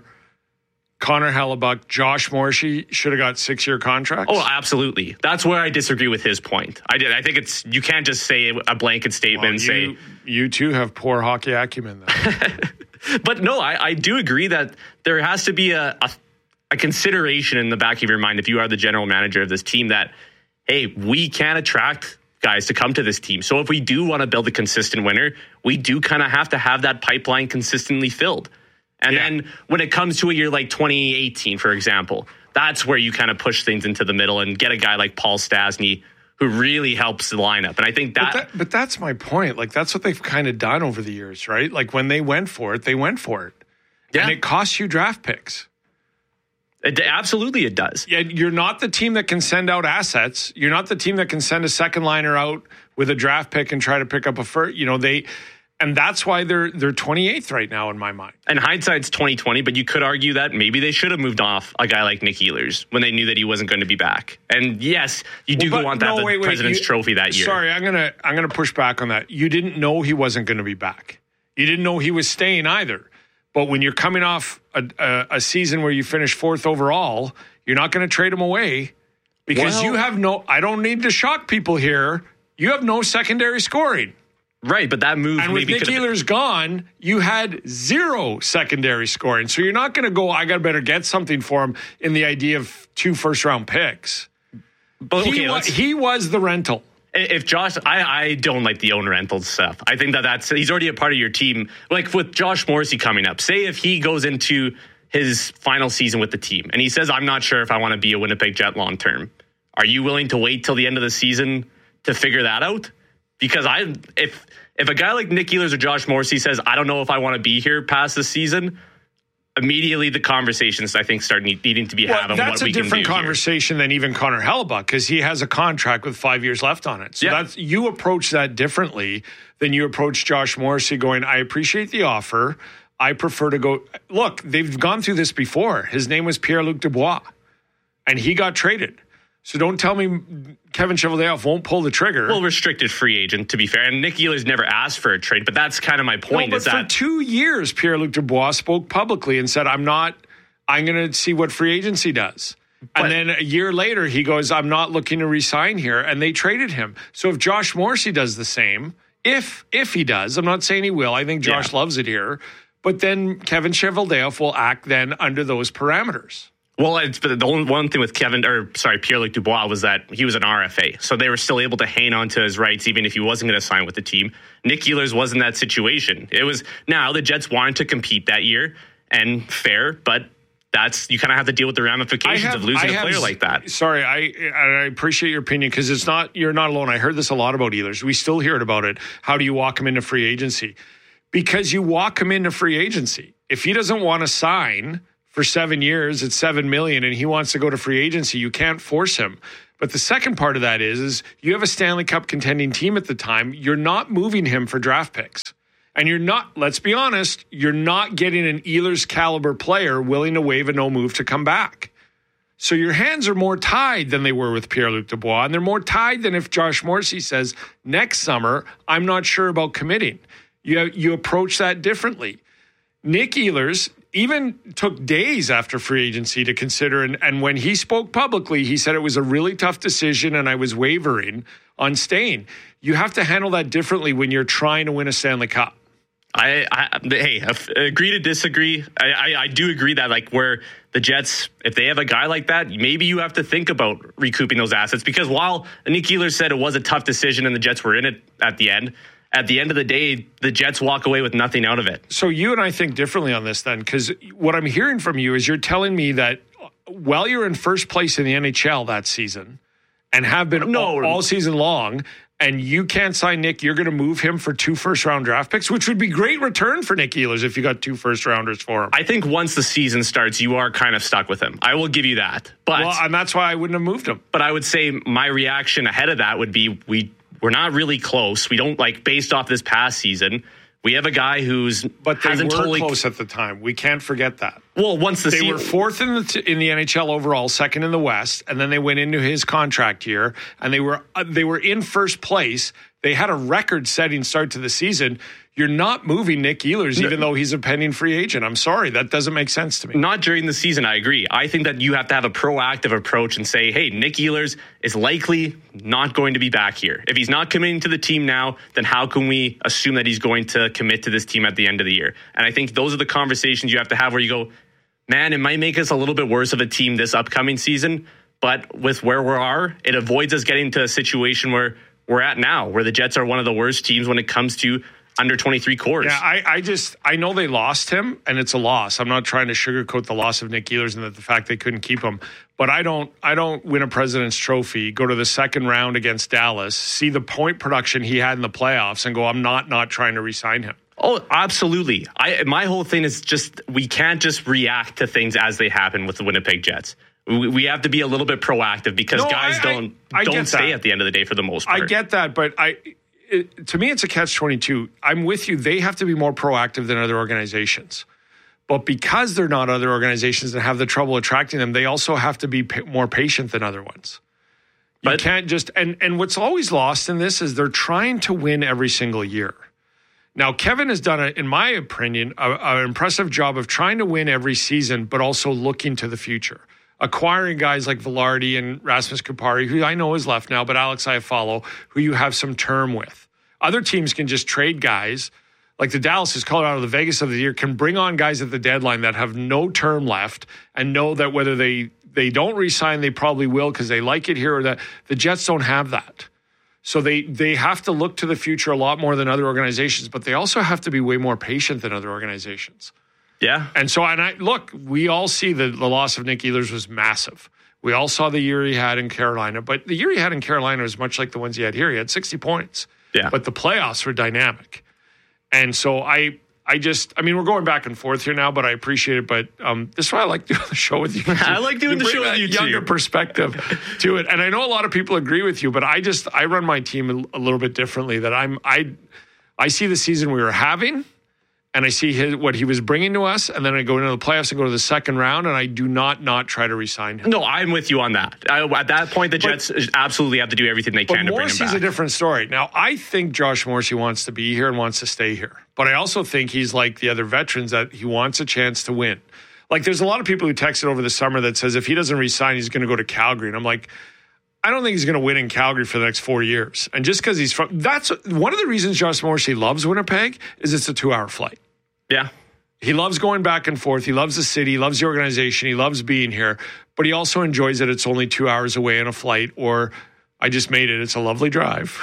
Connor Hellebuyck, Josh Morrissey should have got six-year contracts? Oh, absolutely. That's where I disagree with his point. I did. I think it's you can't just say a blanket statement well, and you, say you too have poor hockey acumen. Then. But no, I, I do agree that there has to be a, a a consideration in the back of your mind if you are the general manager of this team that, hey, we can attract guys to come to this team. So if we do want to build a consistent winner, we do kind of have to have that pipeline consistently filled. And yeah. then when it comes to a year like twenty eighteen, for example, that's where you kind of push things into the middle and get a guy like Paul Stastny who really helps the lineup. And I think that... But, that, but that's my point. Like, that's what they've kind of done over the years, right? Like, when they went for it, they went for it. Yeah. And it costs you draft picks. It, absolutely it does. Yeah, you're not the team that can send out assets. You're not the team that can send a second liner out with a draft pick and try to pick up a first. You know, they... And that's why they're they're twenty-eighth right now in my mind. And hindsight's twenty twenty, but you could argue that maybe they should have moved off a guy like Nick Ehlers when they knew that he wasn't going to be back. And yes, you do well, want no, that the wait, wait, President's you, Trophy that year. Sorry, I'm gonna I'm gonna push back on that. You didn't know he wasn't going to be back. You didn't know he was staying either. But when you're coming off a, a, a season where you finish fourth overall, you're not going to trade him away because well, you have no. I don't need to shock people here. You have no secondary scoring. Right, but that move and with maybe Nick Ehlers been- gone, you had zero secondary scoring. So you're not going to go, I got to better get something for him in the idea of two first-round picks. But he, okay, was, he was the rental. If Josh, I, I don't like the own rental stuff. I think that that's, he's already a part of your team. Like with Josh Morrissey coming up, say if he goes into his final season with the team and he says, I'm not sure if I want to be a Winnipeg Jet long-term. Are you willing to wait till the end of the season to figure that out? Because I, if if a guy like Nick Ehlers or Josh Morrissey says, I don't know if I want to be here past the season, immediately the conversations, I think, start need, needing to be well, had on what we can do. That's a different conversation here. than even Connor Hellebuyck because he has a contract with five years left on it. So yeah. that's you approach that differently than you approach Josh Morrissey going, I appreciate the offer. I prefer to go. Look, they've gone through this before. His name was Pierre-Luc Dubois, and he got traded. So don't tell me Kevin Cheveldayoff won't pull the trigger. Well, restricted free agent, to be fair. And Nick Ehlers never asked for a trade, but that's kind of my point. No, but is for that two years, Pierre-Luc Dubois spoke publicly and said, I'm not, I'm going to see what free agency does. But, and then a year later, he goes, I'm not looking to resign here. And they traded him. So if Josh Morrissey does the same, if if he does, I'm not saying he will. I think Josh yeah. loves it here. But then Kevin Cheveldayoff will act then under those parameters. Well, it's, but the only one thing with Kevin, or sorry, Pierre-Luc Dubois was that he was an R F A, so they were still able to hang on to his rights even if he wasn't going to sign with the team. Nick Ehlers wasn't that situation. It was now the Jets wanted to compete that year, and fair, but that's you kind of have to deal with the ramifications have, of losing I a have, player like that. Sorry, I I appreciate your opinion because it's not you're not alone. I heard this a lot about Ehlers. We still hear it about it. How do you walk him into free agency? Because you walk him into free agency. If he doesn't want to sign for seven years at seven million and he wants to go to free agency, you can't force him. But the second part of that is, is you have a Stanley Cup contending team at the time. You're not moving him for draft picks. And you're not, let's be honest, you're not getting an Ehlers caliber player willing to waive a no move to come back. So your hands are more tied than they were with Pierre-Luc Dubois. And they're more tied than if Josh Morrissey says, next summer, I'm not sure about committing. You, you approach that differently. Nick Ehlers even took days after free agency to consider. And, and when he spoke publicly, he said it was a really tough decision and I was wavering on staying. You have to handle that differently when you're trying to win a Stanley Cup. I, I hey, agree to disagree. I, I, I do agree that like where the Jets, if they have a guy like that, maybe you have to think about recouping those assets because while Nick Ehlers said it was a tough decision and the Jets were in it at the end, at the end of the day, the Jets walk away with nothing out of it. So you and I think differently on this then, because what I'm hearing from you is you're telling me that while you're in first place in the N H L that season and have been no, all, all season long, and you can't sign Nick, you're going to move him for two first-round draft picks, which would be great return for Nick Ehlers if you got two first-rounders for him. I think once the season starts, you are kind of stuck with him. I will give you that. But well, and that's why I wouldn't have moved him. But I would say my reaction ahead of that would be we, we're not really close. We don't, like, based off this past season, we have a guy who's but they hasn't were totally close at the time. We can't forget that. Well, once the they se- were fourth in the t- in the N H L overall, second in the West, and then they went into his contract year, and they were uh, they were in first place. They had a record-setting start to the season. You're not moving Nick Ehlers, no, even though he's a pending free agent. I'm sorry, that doesn't make sense to me. Not during the season, I agree. I think that you have to have a proactive approach and say, hey, Nick Ehlers is likely not going to be back here. If he's not committing to the team now, then how can we assume that he's going to commit to this team at the end of the year? And I think those are the conversations you have to have where you go, man, it might make us a little bit worse of a team this upcoming season, but with where we are, it avoids us getting to a situation where we're at now, where the Jets are one of the worst teams when it comes to under twenty-three cores. Yeah, I, I just, I know they lost him, and it's a loss. I'm not trying to sugarcoat the loss of Nick Ehlers and the fact they couldn't keep him. But I don't, I don't win a President's Trophy, go to the second round against Dallas, see the point production he had in the playoffs, and go, I'm not not trying to re-sign him. Oh, absolutely. I my whole thing is just we can't just react to things as they happen with the Winnipeg Jets. We, we have to be a little bit proactive because no, guys I, don't I, I don't stay at the end of the day for the most part. I get that, but I. It, to me, it's a catch twenty-two. I'm with you. They have to be more proactive than other organizations. But because they're not other organizations that have the trouble attracting them, they also have to be pa- more patient than other ones. You but, can't just... And, and what's always lost in this is they're trying to win every single year. Now, Kevin has done, a, in my opinion, an impressive job of trying to win every season, but also looking to the future. Acquiring guys like Velarde and Rasmus Kupari, who I know is left now, but Alex Iafallo, who you have some term with. Other teams can just trade guys, like the Dallas, Colorado, the Vegas of the year, can bring on guys at the deadline that have no term left and know that whether they, they don't re-sign, they probably will because they like it here or that. The Jets don't have that. So they, they have to look to the future a lot more than other organizations, but they also have to be way more patient than other organizations. Yeah. And so, and I look, we all see that the loss of Nick Ehlers was massive. We all saw the year he had in Carolina, but the year he had in Carolina was much like the ones he had here. He had sixty points. Yeah. But the playoffs were dynamic. And so I I just, I mean, we're going back and forth here now, but I appreciate it. But um, this is why I like doing the show with you. I like doing you the show with you, too. Younger perspective to it. And I know a lot of people agree with you, but I just, I run my team a, a little bit differently. That I'm, I, I see the season we were having, and I see his, what he was bringing to us, and then I go into the playoffs and go to the second round, and I do not not try to re-sign him. No, I'm with you on that. I, at that point, the Jets but, absolutely have to do everything they can to bring him back. But Morrissey's a different story. Now, I think Josh Morrissey wants to be here and wants to stay here. But I also think he's like the other veterans that he wants a chance to win. Like, there's a lot of people who texted over the summer that says if he doesn't re-sign, he's going to go to Calgary. And I'm like, I don't think he's going to win in Calgary for the next four years. And just because he's from... That's one of the reasons Josh Morrissey loves Winnipeg is it's a two-hour flight. Yeah. He loves going back and forth. He loves the city. He loves the organization. He loves being here. But he also enjoys that it's only two hours away on a flight, or I just made it. It's a lovely drive.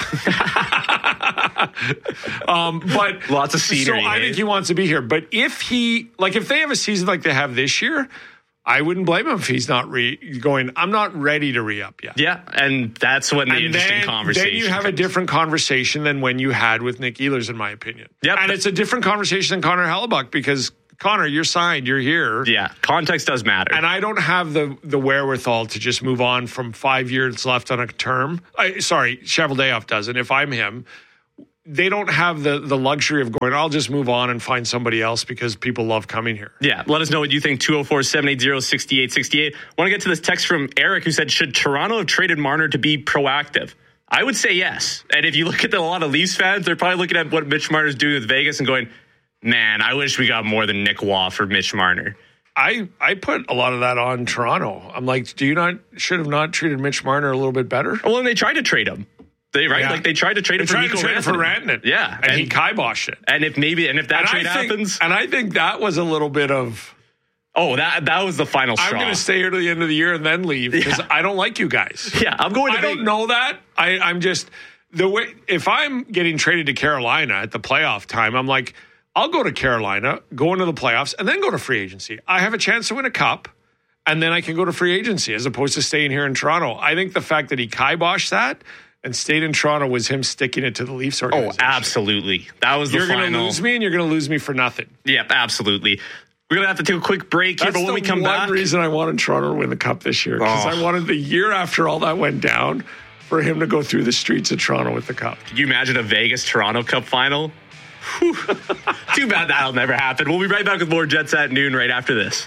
um, but lots of scenery. So I think he wants to be here. But if he, like, if they have a season like they have this year, I wouldn't blame him if he's not re- going, I'm not ready to re-up yet. Yeah, and that's when the and interesting then, conversation Then you have comes. a different conversation than when you had with Nick Ehlers, in my opinion. Yep. And it's a different conversation than Connor Hellebuck because, Connor, you're signed, you're here. Yeah, context does matter. And I don't have the the wherewithal to just move on from five years left on a term. I, sorry, Cheveldayoff doesn't. If I'm him, they don't have the the luxury of going, I'll just move on and find somebody else because people love coming here. Yeah, let us know what you think. two oh four, seven eight zero, six eight six eight. Want to get to this text from Eric who said, should Toronto have traded Marner to be proactive? I would say yes. And if you look at the, a lot of Leafs fans, they're probably looking at what Mitch Marner's doing with Vegas and going, man, I wish we got more than Nick Waugh for Mitch Marner. I, I put a lot of that on Toronto. I'm like, do you not should have not treated Mitch Marner a little bit better? Well, and they tried to trade him. They right, Yeah. like they tried to trade They him for tried Nico to trade him for Rantanen. Rantanen. Yeah, And, he kiboshed it. And if maybe, and if that And trade I think- happens, and I think that was a little bit of, oh, that that was the final I'm straw. going to stay here to the end of the year and then leave because Yeah. I don't like you guys. Yeah, I'm going to I Vegas. don't know that. I, I'm just the way. If I'm getting traded to Carolina at the playoff time, I'm like, I'll go to Carolina, go into the playoffs, and then go to free agency. I have a chance to win a cup, and then I can go to free agency as opposed to staying here in Toronto. I think the fact that he kiboshed that and stayed in Toronto was him sticking it to the Leafs Oh, organization. absolutely. That was the You're final. going to lose me, and you're going to lose me for nothing. Yep, absolutely. We're going to have to take a quick break here, That's but when the we come one back, reason I wanted Toronto to win the cup this year because Oh. I wanted the year after all that went down for him to go through the streets of Toronto with the cup. Can you imagine a Vegas Toronto Cup final? Whew. Too bad that'll never happen. We'll be right back with more Jets at noon right after this.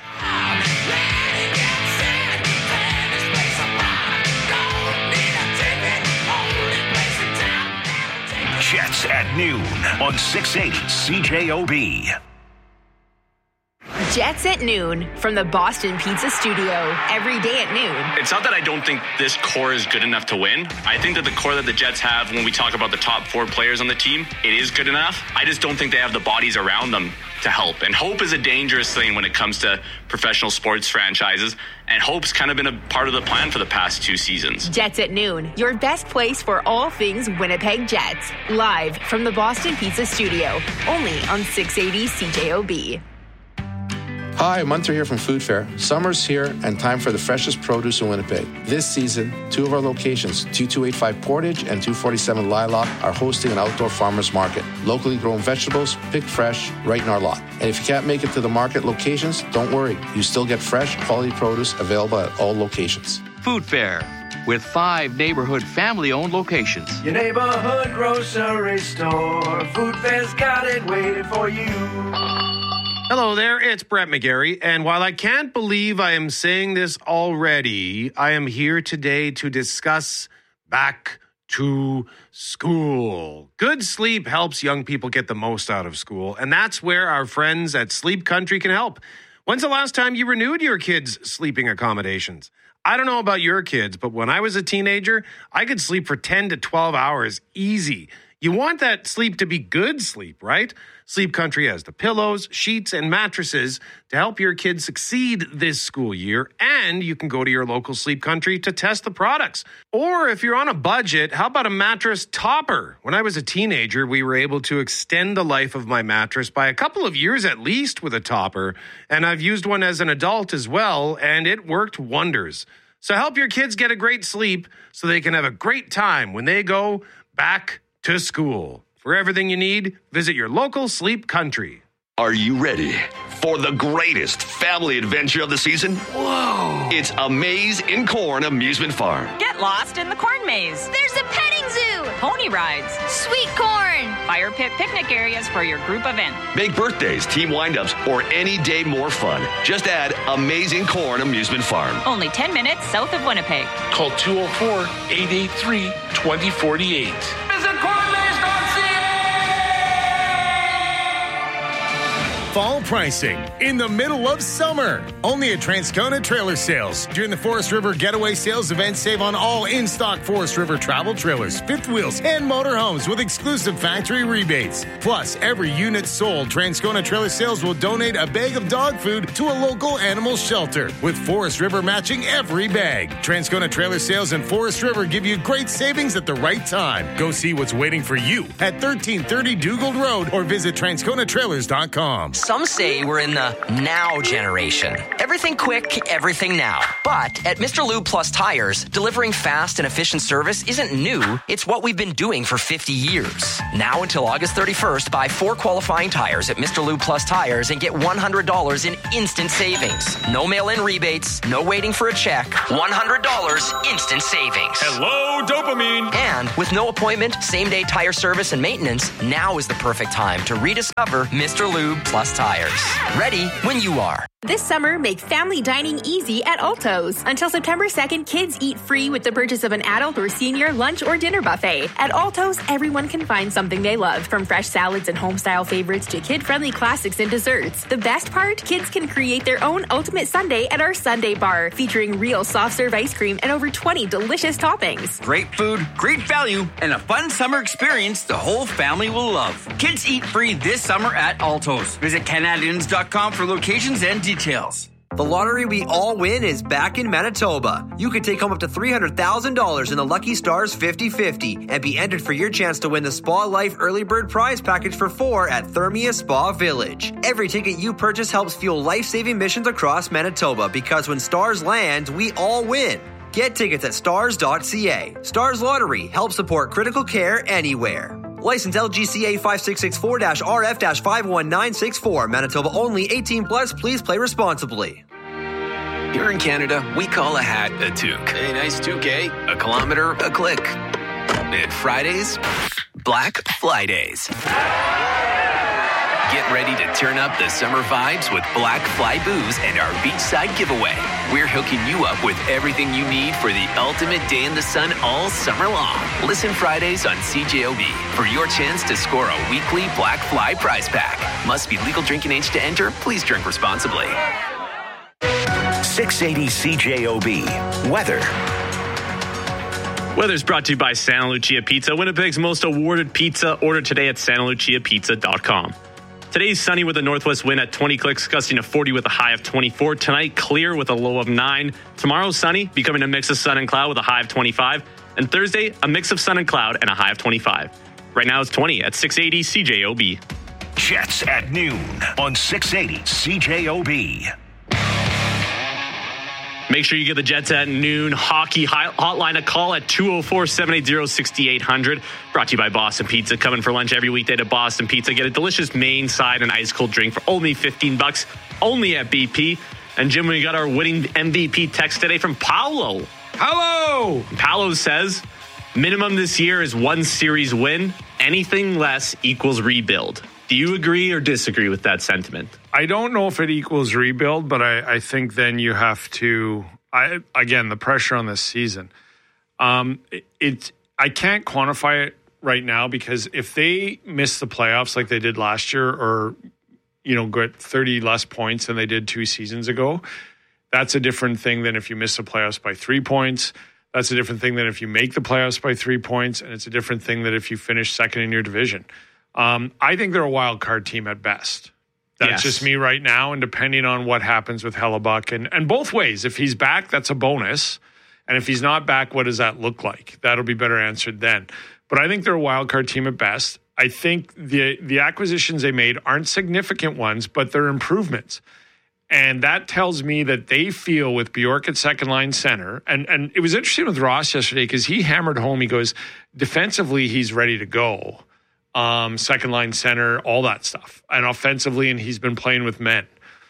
Jets at noon on six eighty C J O B. Jets at noon from the Boston Pizza Studio. Every day at noon. It's not that I don't think this core is good enough to win. I think that the core that the Jets have, when we talk about the top four players on the team, it is good enough. I just don't think they have the bodies around them to help. And hope is a dangerous thing when it comes to professional sports franchises. And hope's kind of been a part of the plan for the past two seasons. Jets at noon, your best place for all things Winnipeg Jets. Live from the Boston Pizza Studio. Only on six eighty C J O B. Hi, Munter here from Food Fair. Summer's here and time for the freshest produce in Winnipeg. This season, two of our locations, two two eight five Portage and two forty-seven Lilac, are hosting an outdoor farmers market. Locally grown vegetables, picked fresh, right in our lot. And if you can't make it to the market locations, don't worry. You still get fresh, quality produce available at all locations. Food Fair, with five neighborhood family-owned locations. Your neighborhood grocery store. Food Fair's got it waiting for you. Hello there, it's Brett McGarry, and while I can't believe I am saying this already, I am here today to discuss back to school. Good sleep helps young people get the most out of school, and that's where our friends at Sleep Country can help. When's the last time you renewed your kids' sleeping accommodations? I don't know about your kids, but when I was a teenager, I could sleep for ten to twelve hours easy. You want that sleep to be good sleep, right? Sleep Country has the pillows, sheets, and mattresses to help your kids succeed this school year, and you can go to your local Sleep Country to test the products. Or if you're on a budget, how about a mattress topper? When I was a teenager, we were able to extend the life of my mattress by a couple of years at least with a topper, and I've used one as an adult as well, and it worked wonders. So help your kids get a great sleep so they can have a great time when they go back to school. For everything you need, visit your local Sleep Country. Are you ready for the greatest family adventure of the season? Whoa! It's A Maze in Corn Amusement Farm. Get lost in the corn maze. There's a petting zoo. Pony rides. Sweet corn. Fire pit picnic areas for your group event. Make birthdays, team windups, or any day more fun. Just add Amazing Corn Amusement Farm. Only ten minutes south of Winnipeg. Call two oh four, eight eight three, two oh four eight. Visit corn maze dot c a. Fall pricing in the middle of summer. Only at Transcona Trailer Sales. During the Forest River Getaway Sales event, save on all in-stock Forest River travel trailers, fifth wheels, and motorhomes with exclusive factory rebates. Plus, every unit sold, Transcona Trailer Sales will donate a bag of dog food to a local animal shelter, with Forest River matching every bag. Transcona Trailer Sales and Forest River give you great savings at the right time. Go see what's waiting for you at thirteen thirty Dugald Road or visit transcona trailers dot com. Some say we're in the now generation. Everything quick, everything now. But at Mister Lube Plus Tires, delivering fast and efficient service isn't new. It's what we've been doing for fifty years. Now until August thirty-first, buy four qualifying tires at Mister Lube Plus Tires and get one hundred dollars in instant savings. No mail-in rebates, no waiting for a check. one hundred dollars instant savings. Hello, dopamine. And with no appointment, same-day tire service and maintenance, now is the perfect time to rediscover Mister Lube Plus Tires. Ready when you are. This summer, make family dining easy at Alto's. Until September second, kids eat free with the purchase of an adult or senior lunch or dinner buffet. At Alto's, everyone can find something they love, from fresh salads and home-style favorites to kid-friendly classics and desserts. The best part? Kids can create their own ultimate sundae at our Sundae Bar, featuring real soft-serve ice cream and over twenty delicious toppings. Great food, great value, and a fun summer experience the whole family will love. Kids eat free this summer at Alto's. Visit Canadians dot com for locations and details. The lottery we all win is back in Manitoba. You could take home up to three hundred thousand dollars in the Lucky Stars fifty fifty and be entered for your chance to win the Spa Life Early Bird Prize Package for four at Thermia Spa Village. Every ticket you purchase helps fuel life-saving missions across Manitoba, because when stars land, we all win. Get tickets at stars dot c a. Stars Lottery helps support critical care anywhere. License L G C A five six six four R F five one nine six four. Manitoba only. eighteen plus. Please play responsibly. Here in Canada, we call a hat a toque. A nice toque, eh? A kilometer, a click. And Fridays, Black Fly Days. Get ready to turn up the summer vibes with Black Fly Booze and our beachside giveaway. We're hooking you up with everything you need for the ultimate day in the sun all summer long. Listen Fridays on C J O B for your chance to score a weekly Black Fly prize pack. Must be legal drinking age to enter. Please drink responsibly. six eighty C J O B. Weather. Weather's brought to you by Santa Lucia Pizza, Winnipeg's most awarded pizza. Order today at santa lucia pizza dot com. Today's sunny with a northwest wind at twenty clicks, gusting to forty with a high of twenty-four. Tonight, clear with a low of nine. Tomorrow, sunny, becoming a mix of sun and cloud with a high of twenty-five. And Thursday, a mix of sun and cloud and a high of twenty-five. Right now, it's twenty at six eighty C J O B. Jets at noon on six eighty C J O B. Make sure you give the Jets at noon hockey hotline a call at two oh four, seven eight zero, six eight zero zero. Brought to you by Boston Pizza. Coming for lunch every weekday to Boston Pizza. Get a delicious main, side, and ice cold drink for only fifteen bucks. Only at B P. And Jim, we got our winning M V P text today from Paolo. Hello. Paolo says, minimum this year is one series win. Anything less equals rebuild. Do you agree or disagree with that sentiment? I don't know if it equals rebuild, but I, I think then you have to, I, again, the pressure on this season. Um, it, it I can't quantify it right now, because if they miss the playoffs like they did last year, or, you know, get thirty less points than they did two seasons ago, that's a different thing than if you miss the playoffs by three points. That's a different thing than if you make the playoffs by three points. And it's a different thing that if you finish second in your division. Um, I think they're a wild card team at best. That's yes. just me right now. And depending on what happens with Hellebuck, and, and both ways, if he's back, that's a bonus. And if he's not back, what does that look like? That'll be better answered then. But I think they're a wild card team at best. I think the the acquisitions they made aren't significant ones, but they're improvements. And that tells me that they feel with Bjork at second line center. And, and it was interesting with Ross yesterday, because he hammered home, he goes, defensively, he's ready to go. Um, second line center, all that stuff. And offensively, and he's been playing with men.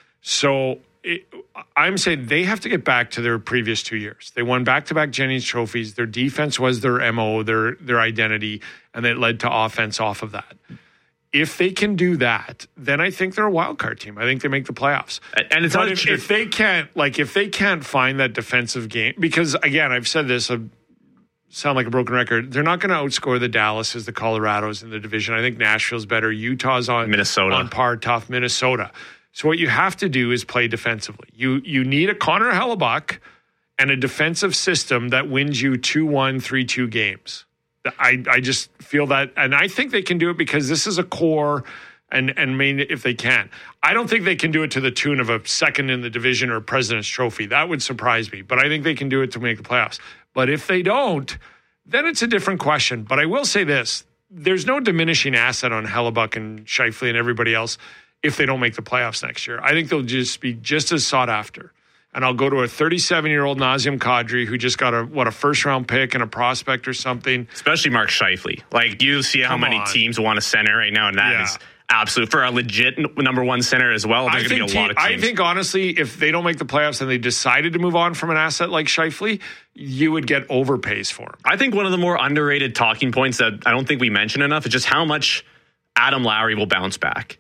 So it, I'm saying they have to get back to their previous two years. They won back-to-back Jennings trophies. Their defense was their M O, their their identity, and it led to offense off of that. If they can do that, then I think they're a wild card team. I think they make the playoffs. And it's but not if, if they can't, like, if they can't find that defensive game, because again, I've said this. Uh, sound like a broken record. They're not going to outscore the Dallases, the Colorados in the division. I think Nashville's better. Utah's on Minnesota on par, tough. Minnesota. So what you have to do is play defensively. You you need a Connor Hellebuck and a defensive system that wins you two one, three two games. I, I just feel that, and I think they can do it because this is a core, and and mean if they can. I don't think they can do it to the tune of a second in the division or President's Trophy. That would surprise me, but I think they can do it to make the playoffs. But if they don't, then it's a different question. But I will say this. There's no diminishing asset on Hellebuck and Scheifele and everybody else. if they don't make the playoffs next year. I think they'll just be just as sought after. And I'll go to a thirty-seven-year-old Nazem Kadri who just got a what a first-round pick and a prospect or something. Especially Mark Scheifele. Like, you see how Come many on. teams want a center right now, and that Yeah. is absolute for a legit n- number one center as well. There's I going to think, be a lot of te- teams. I think, honestly, if they don't make the playoffs and they decided to move on from an asset like Scheifele, you would get overpays for him. I think one of the more underrated talking points that I don't think we mention enough is just how much Adam Lowry will bounce back.